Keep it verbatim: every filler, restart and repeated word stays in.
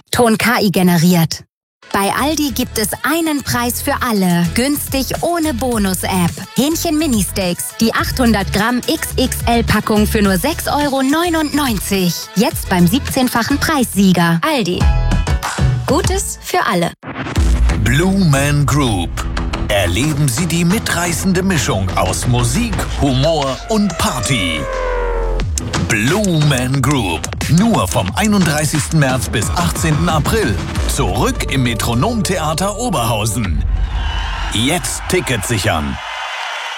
Ton K I generiert. Bei Aldi gibt es einen Preis für alle. Günstig ohne Bonus-App. Hähnchen Mini-Steaks. Die achthundert Gramm X X L-Packung für nur sechs Euro neunundneunzig. Jetzt beim siebzehnfachen Preissieger. Aldi. Gutes für alle. Blue Man Group. Erleben Sie die mitreißende Mischung aus Musik, Humor und Party. Blue Man Group. Nur vom einunddreißigsten März bis achtzehnten April. Zurück im Metronom Theater Oberhausen. Jetzt Tickets sichern.